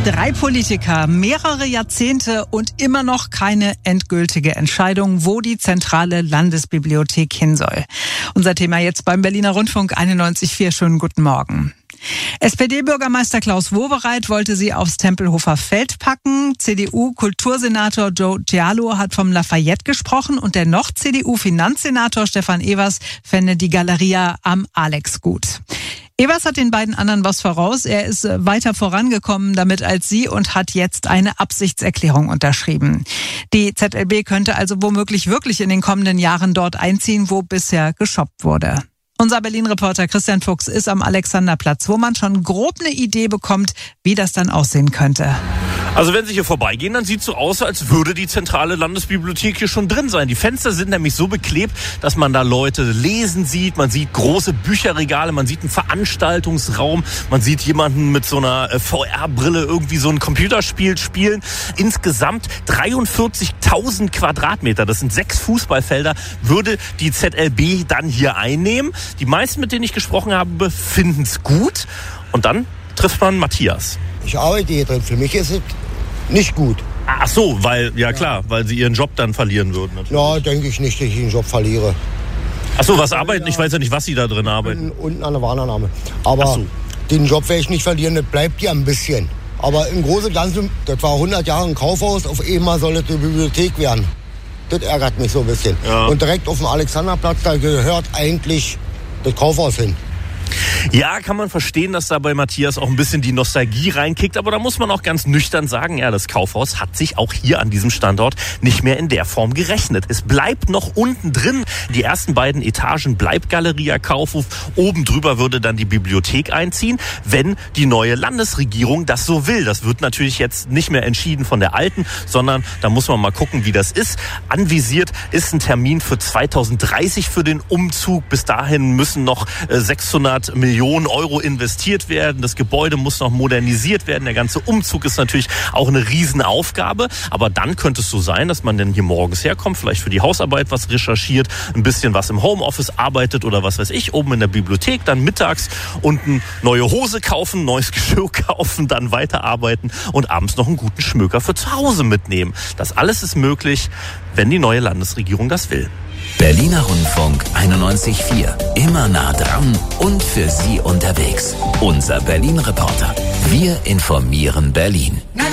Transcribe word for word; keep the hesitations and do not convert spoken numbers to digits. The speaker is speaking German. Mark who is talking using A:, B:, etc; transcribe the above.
A: Drei Politiker, mehrere Jahrzehnte und immer noch keine endgültige Entscheidung, wo die zentrale Landesbibliothek hin soll. Unser Thema jetzt beim Berliner Rundfunk einundneunzig Komma vier. Schönen guten Morgen. S P D-Bürgermeister Klaus Wowereit wollte sie aufs Tempelhofer Feld packen. C D U-Kultursenator Joe Cialo hat vom Lafayette gesprochen und der noch C D U-Finanzsenator Stefan Evers fände die Galeria am Alex gut. Evers hat den beiden anderen was voraus. Er ist weiter vorangekommen damit als sie und hat jetzt eine Absichtserklärung unterschrieben. Die Z L B könnte also womöglich wirklich in den kommenden Jahren dort einziehen, wo bisher geshoppt wurde. Unser Berlin-Reporter Christian Fuchs ist am Alexanderplatz, wo man schon grob eine Idee bekommt, wie das dann aussehen könnte.
B: Also wenn Sie hier vorbeigehen, dann sieht es so aus, als würde die zentrale Landesbibliothek hier schon drin sein. Die Fenster sind nämlich so beklebt, dass man da Leute lesen sieht. Man sieht große Bücherregale, man sieht einen Veranstaltungsraum, man sieht jemanden mit so einer V R-Brille irgendwie so ein Computerspiel spielen. Insgesamt dreiundvierzigtausend Quadratmeter, das sind sechs Fußballfelder, würde die Z L B dann hier einnehmen. Die meisten, mit denen ich gesprochen habe, finden es gut. Und dann trifft man Matthias.
C: Ich arbeite hier drin. Für mich ist es nicht gut.
B: Ach so, weil, ja klar, weil Sie Ihren Job dann verlieren würden. Natürlich.
C: Ja, denke ich nicht, dass ich den Job verliere.
B: Ach so, was arbeiten? Ich weiß ja nicht, was Sie da drin arbeiten.
C: Unten an der Warnernahme. Aber so. Den Job werde ich nicht verlieren, das bleibt ja ein bisschen. Aber im Großen und Ganzen, das war hundert Jahre ein Kaufhaus, auf einmal soll es eine Bibliothek werden. Das ärgert mich so ein bisschen. Ja. Und direkt auf dem Alexanderplatz, da gehört eigentlich das Kaufhaus hin.
B: Ja, kann man verstehen, dass da bei Matthias auch ein bisschen die Nostalgie reinkickt, aber da muss man auch ganz nüchtern sagen, ja, das Kaufhaus hat sich auch hier an diesem Standort nicht mehr in der Form gerechnet. Es bleibt noch unten drin. Die ersten beiden Etagen bleibt Galeria Kaufhof. Oben drüber würde dann die Bibliothek einziehen, wenn die neue Landesregierung das so will. Das wird natürlich jetzt nicht mehr entschieden von der alten, sondern da muss man mal gucken, wie das ist. Anvisiert ist ein Termin für zweitausenddreißig für den Umzug. Bis dahin müssen noch sechshundert Millionen Euro investiert werden. Das Gebäude muss noch modernisiert werden. Der ganze Umzug ist natürlich auch eine Riesenaufgabe. Aber dann könnte es so sein, dass man dann hier morgens herkommt, vielleicht für die Hausarbeit was recherchiert, ein bisschen was im Homeoffice arbeitet oder was weiß ich, oben in der Bibliothek, dann mittags unten neue Hose kaufen, neues Geschirr kaufen, dann weiterarbeiten und abends noch einen guten Schmöker für zu Hause mitnehmen. Das alles ist möglich, wenn die neue Landesregierung das will.
D: Berliner Rundfunk einundneunzig Komma vier. Immer nah dran und für Sie unterwegs. Unser Berlin-Reporter. Wir informieren Berlin.